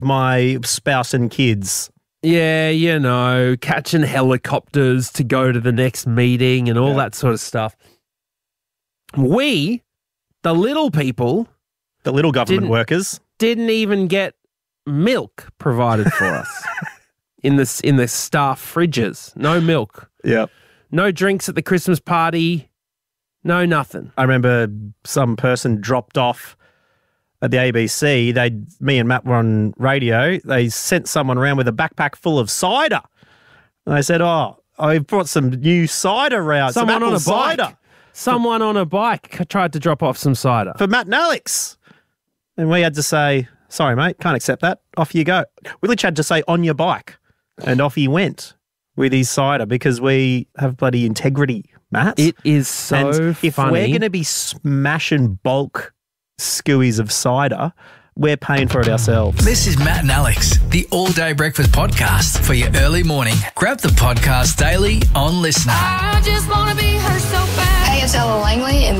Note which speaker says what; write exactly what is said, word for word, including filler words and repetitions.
Speaker 1: my spouse and kids.
Speaker 2: Yeah, you know, catching helicopters to go to the next meeting and all
Speaker 1: Yeah.
Speaker 2: that sort of stuff. We, the little people,
Speaker 1: The little government
Speaker 2: Didn't-
Speaker 1: workers.
Speaker 2: didn't even get milk provided for us in the, in the staff fridges. No milk.
Speaker 1: Yeah.
Speaker 2: No drinks at the Christmas party. No nothing.
Speaker 1: I remember some person dropped off at the A B C. They, me and Matt were on radio. They sent someone around with a backpack full of cider. And they said, oh, I brought some new cider out.
Speaker 2: Someone
Speaker 1: some
Speaker 2: on
Speaker 1: apple
Speaker 2: a bike.
Speaker 1: cider
Speaker 2: Someone on a bike c- tried to drop off some cider.
Speaker 1: for Matt and Alex. And we had to say, sorry, mate, can't accept that. Off you go. We literally had to say, on your bike. And off he went with his cider because we have bloody integrity, Matt.
Speaker 2: It is so
Speaker 1: and if
Speaker 2: funny.
Speaker 1: we're going to be smashing bulk skewies of cider, we're paying for it ourselves.
Speaker 3: This is Matt and Alex, the All Day Breakfast Podcast for your early morning. Grab the podcast daily on Listener.
Speaker 4: I just wanna be her so bad.
Speaker 5: Hey, it's Ella Langley, and